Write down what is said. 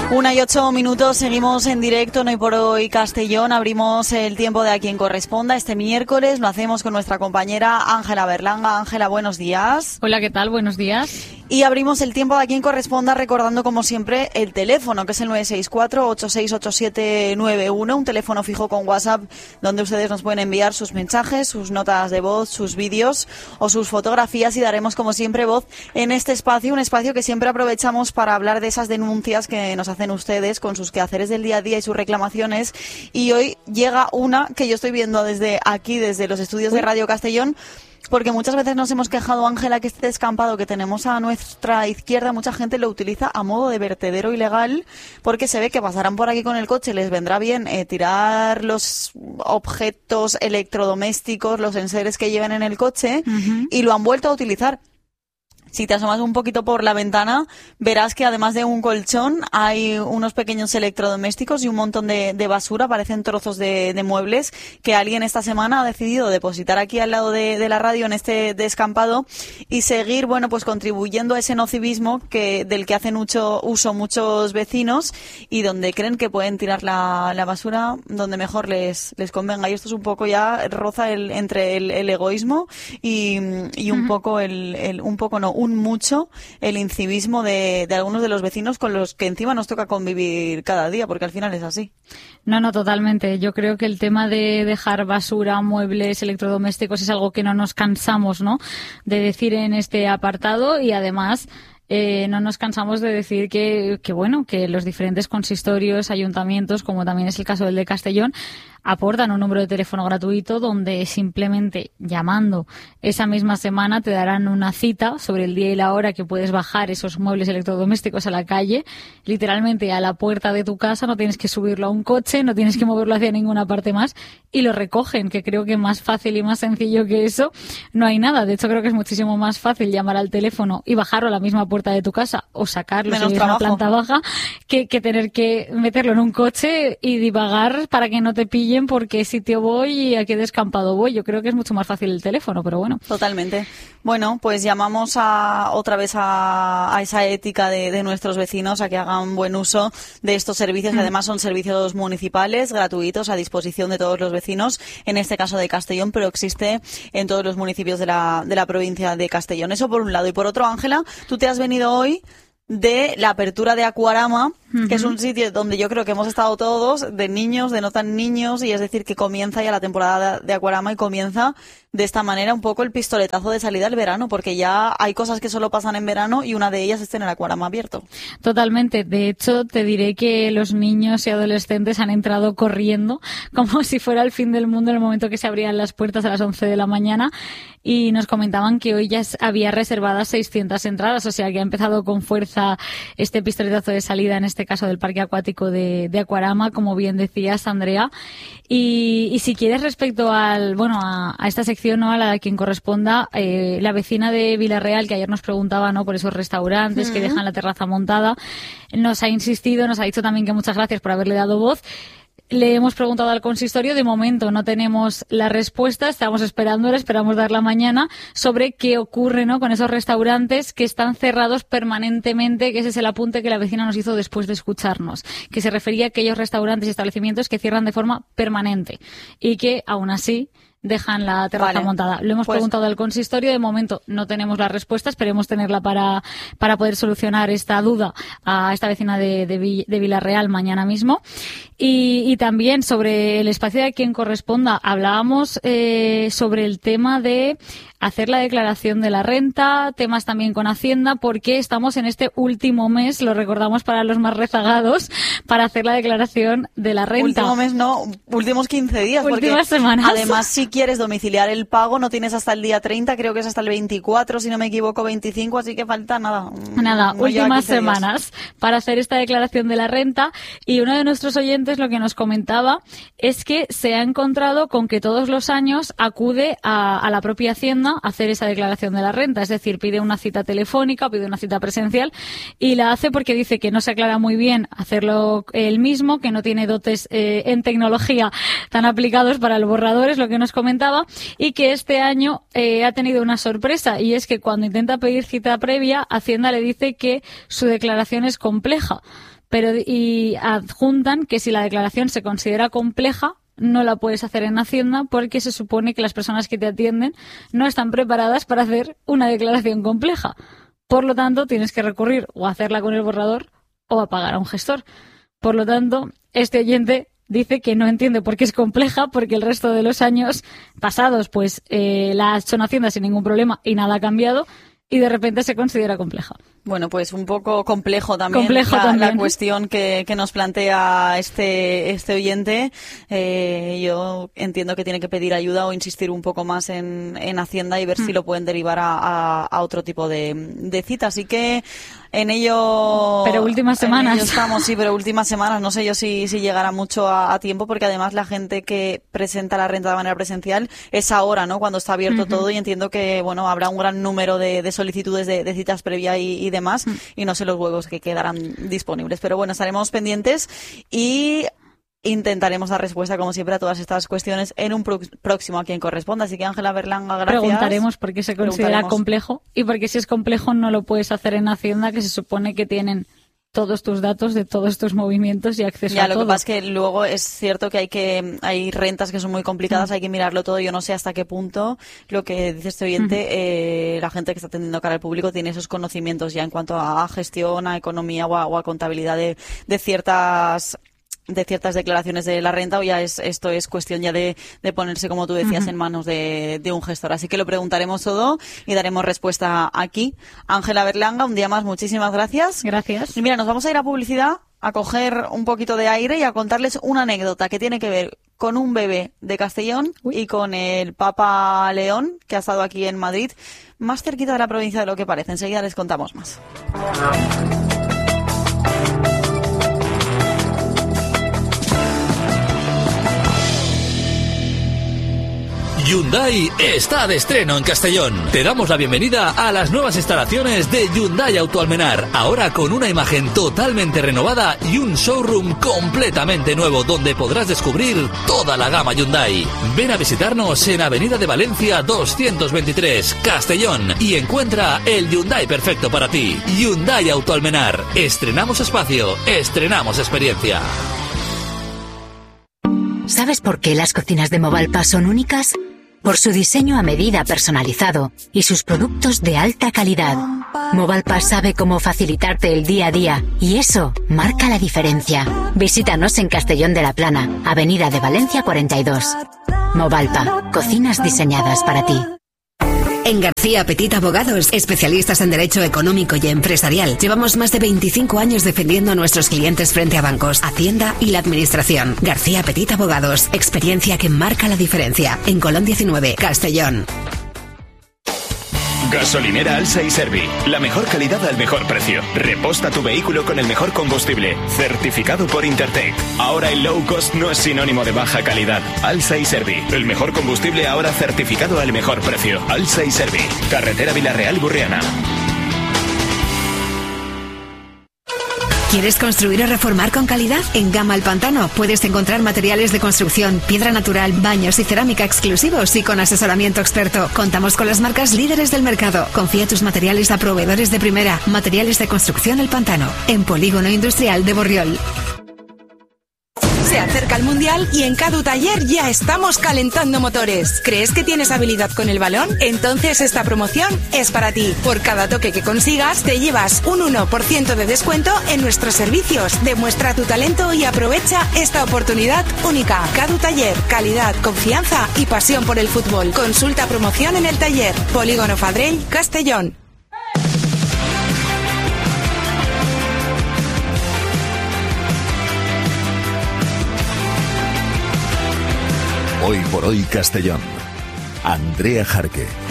1:08, seguimos en directo en Hoy por Hoy Castellón. Abrimos el tiempo de A Quien Corresponda este miércoles. Lo hacemos con nuestra compañera Ángela Berlanga. Ángela, buenos días. Hola, ¿qué tal? Buenos días. Y abrimos el tiempo de A Quien Corresponda recordando, como siempre, el teléfono, que es el 964-868791, un teléfono fijo con WhatsApp donde ustedes nos pueden enviar sus mensajes, sus notas de voz, sus vídeos o sus fotografías, y daremos, como siempre, voz en este espacio, un espacio que siempre aprovechamos para hablar de esas denuncias que nos hacen ustedes con sus quehaceres del día a día y sus reclamaciones. Y hoy llega una que yo estoy viendo desde aquí, desde los estudios de Radio Castellón, porque muchas veces nos hemos quejado, Ángela, que este descampado que tenemos a nuestra izquierda, mucha gente lo utiliza a modo de vertedero ilegal, porque se ve que pasarán por aquí con el coche, les vendrá bien tirar los objetos electrodomésticos, los enseres que lleven en el coche, y lo han vuelto a utilizar. Si te asomas un poquito por la ventana, verás que además de un colchón hay unos pequeños electrodomésticos y un montón de basura, parecen trozos de muebles, que alguien esta semana ha decidido depositar aquí al lado de la radio en este descampado, y seguir, bueno, pues contribuyendo a ese nocivismo del que hacen uso muchos vecinos, y donde creen que pueden tirar la basura donde mejor les convenga. Y esto es un poco, ya roza entre el egoísmo y un poco mucho el incivismo de algunos de los vecinos con los que encima nos toca convivir cada día, porque al final es así. No, totalmente. Yo creo que el tema de dejar basura, muebles, electrodomésticos es algo que no nos cansamos, ¿no?, de decir en este apartado, y además no nos cansamos de decir que los diferentes consistorios, ayuntamientos, como también es el caso del de Castellón, aportan un número de teléfono gratuito donde simplemente llamando esa misma semana te darán una cita sobre el día y la hora que puedes bajar esos muebles electrodomésticos a la calle, literalmente a la puerta de tu casa. No tienes que subirlo a un coche, no tienes que moverlo hacia ninguna parte más, y lo recogen, que creo que más fácil y más sencillo que eso no hay nada. De hecho, creo que es muchísimo más fácil llamar al teléfono y bajarlo a la misma puerta de tu casa, o sacarlo si es una planta baja, que tener que meterlo en un coche y divagar para que no te pillen porque sitio voy y a qué descampado voy. Yo creo que es mucho más fácil el teléfono, pero bueno. Totalmente. Bueno, pues llamamos otra vez a esa ética de nuestros vecinos, a que hagan buen uso de estos servicios, que además son servicios municipales, gratuitos, a disposición de todos los vecinos, en este caso de Castellón, pero existe en todos los municipios de la provincia de Castellón. Eso por un lado. Y por otro, Ángela, tú te has venido hoy de la apertura de Aquarama, que es un sitio donde yo creo que hemos estado todos, de niños, de no tan niños, y es decir, que comienza ya la temporada de Aquarama, y comienza de esta manera un poco el pistoletazo de salida al verano, porque ya hay cosas que solo pasan en verano, y una de ellas es tener Aquarama abierto. Totalmente. De hecho, te diré que los niños y adolescentes han entrado corriendo como si fuera el fin del mundo en el momento que se abrían las puertas a las 11 de la mañana, y nos comentaban que hoy ya había reservadas 600 entradas, o sea que ha empezado con fuerza este pistoletazo de salida, en este caso del parque acuático de Aquarama, como bien decías, Andrea. Y si quieres, respecto a esta sección, ¿no?, a la de Quien Corresponda, la vecina de Villarreal, que ayer nos preguntaba, ¿no?, por esos restaurantes que dejan la terraza montada, nos ha insistido, nos ha dicho también que muchas gracias por haberle dado voz. Le hemos preguntado al consistorio, de momento no tenemos la respuesta, estamos esperándola, esperamos darla mañana, sobre qué ocurre, ¿no?, con esos restaurantes que están cerrados permanentemente, que ese es el apunte que la vecina nos hizo después de escucharnos, que se refería a aquellos restaurantes y establecimientos que cierran de forma permanente y que aún así dejan la terraza montada. Lo hemos preguntado al consistorio, de momento no tenemos la respuesta, esperemos tenerla para poder solucionar esta duda a esta vecina de Villarreal mañana mismo. Y también sobre el espacio de Quien Corresponda, hablábamos sobre el tema de hacer la declaración de la renta, temas también con Hacienda, porque estamos en este último mes, lo recordamos para los más rezagados, para hacer la declaración de la renta. Último mes no, últimos 15 días. Últimas semanas. Además, si quieres domiciliar el pago, no tienes hasta el día 30, creo que es hasta el 24, si no me equivoco, 25, así que falta nada. Últimas semanas para hacer esta declaración de la renta. Y uno de nuestros oyentes lo que nos comentaba es que se ha encontrado con que todos los años acude a la propia Hacienda a hacer esa declaración de la renta, es decir, pide una cita telefónica, pide una cita presencial, y la hace porque dice que no se aclara muy bien hacerlo él mismo, que no tiene dotes en tecnología tan aplicados para los borradores, lo que nos comentaba, y que este año ha tenido una sorpresa, y es que cuando intenta pedir cita previa, Hacienda le dice que su declaración es compleja, y adjuntan que si la declaración se considera compleja, no la puedes hacer en Hacienda porque se supone que las personas que te atienden no están preparadas para hacer una declaración compleja. Por lo tanto, tienes que recurrir o a hacerla con el borrador o a pagar a un gestor. Por lo tanto, este oyente dice que no entiende por qué es compleja, porque el resto de los años pasados pues la ha hecho en Hacienda sin ningún problema y nada ha cambiado, y de repente se considera compleja. Bueno, pues un poco complejo también la cuestión que nos plantea este oyente. Yo entiendo que tiene que pedir ayuda o insistir un poco más en Hacienda y ver si lo pueden derivar a otro tipo de cita. Así que en ello... Pero últimas semanas. En ello estamos, sí, pero últimas semanas. No sé yo si llegará mucho a tiempo, porque además la gente que presenta la renta de manera presencial es ahora, ¿no? Cuando está abierto todo, y entiendo que, bueno, habrá un gran número de solicitudes de citas previa y demás, y no sé los huevos que quedarán disponibles. Pero bueno, estaremos pendientes y intentaremos dar respuesta, como siempre, a todas estas cuestiones en un próximo A Quien Corresponda. Así que, Ángela Berlanga, gracias. Preguntaremos por qué se considera complejo y por qué, si es complejo, no lo puedes hacer en Hacienda, que se supone que tienen todos tus datos de todos tus movimientos y acceso a todo. Lo que pasa es que luego es cierto que hay rentas que son muy complicadas, hay que mirarlo todo. Yo no sé hasta qué punto, lo que dice este oyente, la gente que está atendiendo cara al público tiene esos conocimientos ya en cuanto a gestión, a economía o a contabilidad de ciertas declaraciones de la renta, o ya esto es cuestión ya de ponerse, como tú decías, en manos de un gestor. Así que lo preguntaremos todo y daremos respuesta aquí. Ángela Berlanga, un día más, muchísimas gracias. Gracias. Y mira, nos vamos a ir a publicidad, a coger un poquito de aire y a contarles una anécdota que tiene que ver con un bebé de Castellón y con el Papa León, que ha estado aquí en Madrid, más cerquita de la provincia de lo que parece. Enseguida les contamos más. Hyundai está de estreno en Castellón. Te damos la bienvenida a las nuevas instalaciones de Hyundai Autoalmenar, ahora con una imagen totalmente renovada y un showroom completamente nuevo donde podrás descubrir toda la gama Hyundai. Ven a visitarnos en Avenida de Valencia 223, Castellón, y encuentra el Hyundai perfecto para ti. Hyundai Autoalmenar. Estrenamos espacio, estrenamos experiencia. ¿Sabes por qué las cocinas de Movalpa son únicas? Por su diseño a medida personalizado y sus productos de alta calidad. Movalpa sabe cómo facilitarte el día a día, y eso marca la diferencia. Visítanos en Castellón de la Plana, Avenida de Valencia 42. Movalpa, cocinas diseñadas para ti. En García Petit Abogados, especialistas en derecho económico y empresarial, llevamos más de 25 años defendiendo a nuestros clientes frente a bancos, Hacienda y la Administración. García Petit Abogados, experiencia que marca la diferencia. En Colón 19, Castellón. Gasolinera Alsa y Servi. La mejor calidad al mejor precio. Reposta tu vehículo con el mejor combustible. Certificado por Intertech. Ahora el low cost no es sinónimo de baja calidad. Alsa y Servi. El mejor combustible ahora certificado al mejor precio. Alsa y Servi. Carretera Villarreal-Burriana. ¿Quieres construir o reformar con calidad? En Gama El Pantano puedes encontrar materiales de construcción, piedra natural, baños y cerámica exclusivos y con asesoramiento experto. Contamos con las marcas líderes del mercado. Confía tus materiales a proveedores de primera. Materiales de construcción El Pantano, en Polígono Industrial de Borriol. Se acerca el Mundial y en Cadu Taller ya estamos calentando motores. ¿Crees que tienes habilidad con el balón? Entonces esta promoción es para ti. Por cada toque que consigas, te llevas un 1% de descuento en nuestros servicios. Demuestra tu talento y aprovecha esta oportunidad única. Cadu Taller, calidad, confianza y pasión por el fútbol. Consulta promoción en el taller. Polígono Fadrell, Castellón. Hoy por hoy Castellón. Andrea Jarque.